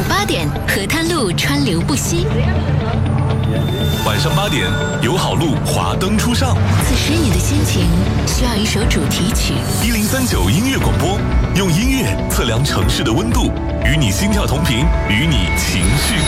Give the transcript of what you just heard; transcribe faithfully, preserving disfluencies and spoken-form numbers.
八点，河滩路川流不息。 晚上八点，友好路华灯初上。 此时你的心情需要一首主题曲。 一零三九音乐广播，用音乐测量城市的温度，与你心跳同频，与你情绪